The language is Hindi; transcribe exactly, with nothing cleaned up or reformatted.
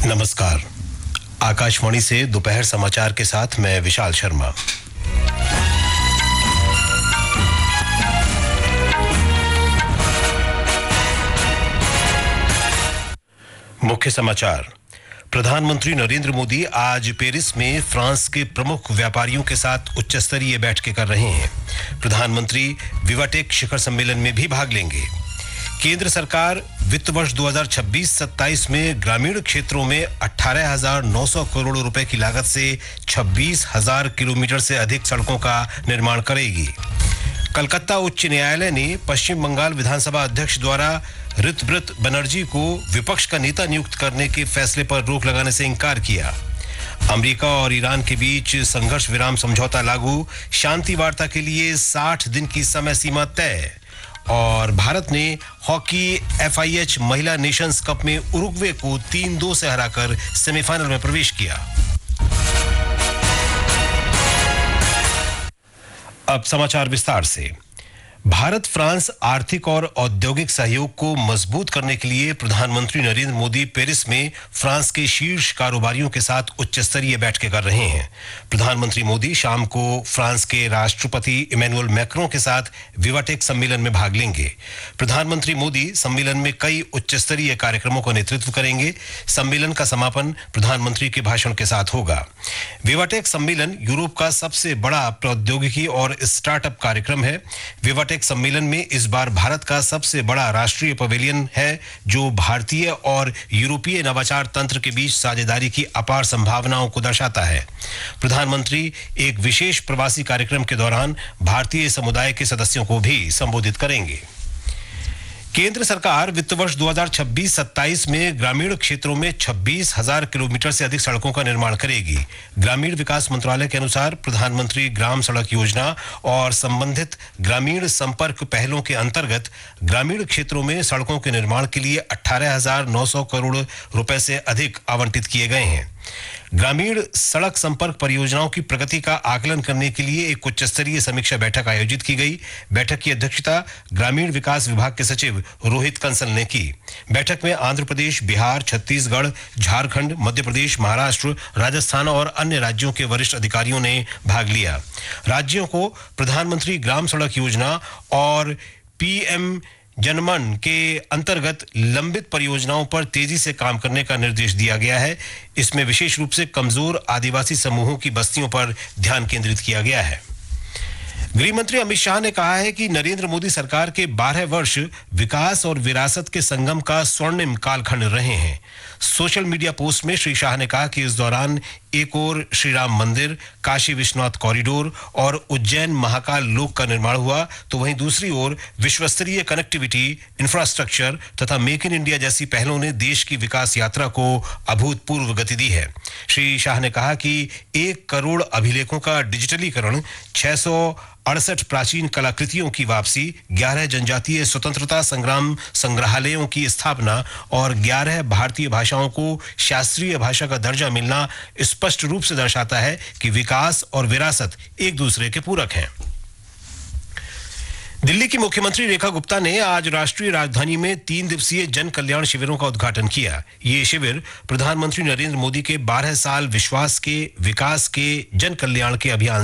नमस्कार। आकाशवाणी से दोपहर समाचार के साथ मैं विशाल शर्मा। मुख्य समाचार। प्रधानमंत्री नरेंद्र मोदी आज पेरिस में फ्रांस के प्रमुख व्यापारियों के साथ उच्च स्तरीय बैठकें कर रहे हैं। प्रधानमंत्री विवाटेक शिखर सम्मेलन में भी भाग लेंगे। केंद्र सरकार वित्त वर्ष दो हज़ार छब्बीस सत्ताईस में ग्रामीण क्षेत्रों में अठारह हज़ार नौ सौ करोड़ रुपए की लागत से छब्बीस हज़ार किलोमीटर से अधिक सड़कों का निर्माण करेगी। कलकत्ता उच्च न्यायालय ने पश्चिम बंगाल विधानसभा अध्यक्ष द्वारा ऋतव्रत बनर्जी को विपक्ष का नेता नियुक्त करने के फैसले पर रोक लगाने से इंकार किया। अमेरिका और ईरान के बीच संघर्ष विराम समझौता लागू, शांति वार्ता के लिए साठ दिन की समय सीमा तय। और भारत ने हॉकी एफ आई एच महिला नेशंस कप में उरुग्वे को तीन दो से हराकर सेमीफाइनल में प्रवेश किया। अब समाचार विस्तार से। भारत फ्रांस आर्थिक और औद्योगिक सहयोग को मजबूत करने के लिए प्रधानमंत्री नरेंद्र मोदी पेरिस में फ्रांस के शीर्ष कारोबारियों के साथ उच्च स्तरीय बैठकें कर रहे हैं। प्रधानमंत्री मोदी शाम को फ्रांस के राष्ट्रपति इमैनुअल मैक्रों के साथ विवाटेक सम्मेलन में भाग लेंगे। प्रधानमंत्री मोदी सम्मेलन में कई उच्च स्तरीय कार्यक्रमों का नेतृत्व करेंगे। सम्मेलन का समापन प्रधानमंत्री के भाषण के साथ होगा। विवाटेक सम्मेलन यूरोप का सबसे बड़ा प्रौद्योगिकी और स्टार्टअप कार्यक्रम है। विवाटेक सम्मेलन में इस बार भारत का सबसे बड़ा राष्ट्रीय पवेलियन है, जो भारतीय और यूरोपीय नवाचार तंत्र के बीच साझेदारी की अपार संभावनाओं को दर्शाता है। प्रधानमंत्री एक विशेष प्रवासी कार्यक्रम के दौरान भारतीय समुदाय के सदस्यों को भी संबोधित करेंगे। केंद्र सरकार वित्त वर्ष दो हज़ार छब्बीस सत्ताईस में ग्रामीण क्षेत्रों में छब्बीस हज़ार किलोमीटर से अधिक सड़कों का निर्माण करेगी। ग्रामीण विकास मंत्रालय के अनुसार प्रधानमंत्री ग्राम सड़क योजना और संबंधित ग्रामीण संपर्क पहलों के अंतर्गत ग्रामीण क्षेत्रों में सड़कों के निर्माण के लिए अठारह हज़ार नौ सौ करोड़ रुपए से अधिक आवंटित किए गए हैं। ग्रामीण सड़क संपर्क परियोजनाओं की प्रगति का आकलन करने के लिए एक उच्च स्तरीय समीक्षा बैठक आयोजित की गई। बैठक की अध्यक्षता ग्रामीण विकास विभाग के सचिव रोहित कंसल ने की। बैठक में आंध्र प्रदेश, बिहार, छत्तीसगढ़, झारखंड, मध्य प्रदेश, महाराष्ट्र, राजस्थान और अन्य राज्यों के वरिष्ठ अधिकारियों ने भाग लिया। राज्यों को प्रधानमंत्री ग्राम सड़क योजना और पी एम जनमन के अंतर्गत लंबित परियोजनाओं पर तेजी से काम करने का निर्देश दिया गया है। इसमें विशेष रूप से कमजोर आदिवासी समूहों की बस्तियों पर ध्यान केंद्रित किया गया है। गृह मंत्री अमित शाह ने कहा है कि नरेंद्र मोदी सरकार के बारह वर्ष विकास और विरासत के संगम का स्वर्णिम कालखंड रहे हैं। सोशल मीडिया पोस्ट में श्री शाह ने कहा कि इस दौरान एक ओर श्री राम मंदिर, काशी विश्वनाथ कॉरिडोर और उज्जैन महाकाल लोक का निर्माण हुआ, तो वहीं दूसरी ओर विश्वस्तरीय कनेक्टिविटी, इंफ्रास्ट्रक्चर तथा मेक इन इंडिया जैसी पहलों ने देश की विकास यात्रा को अभूतपूर्व गति दी है। श्री शाह ने कहा कि एक करोड़ अभिलेखों का डिजिटलीकरण, छह सौ अड़सठ प्राचीन कलाकृतियों की वापसी, ग्यारह जनजातीय स्वतंत्रता संग्राम संग्रहालयों की स्थापना और ग्यारह भारतीय भाषाओं को शास्त्रीय भाषा का दर्जा मिलना स्पष्ट रूप से दर्शाता है कि विकास और विरासत एक दूसरे के पूरक हैं। दिल्ली की मुख्यमंत्री रेखा गुप्ता ने आज राष्ट्रीय राजधानी में तीन दिवसीय जन कल्याण शिविरों का उद्घाटन किया। ये शिविर प्रधानमंत्री नरेंद्र मोदी के बारह साल विश्वास के, विकास के, जन कल्याण के अभियान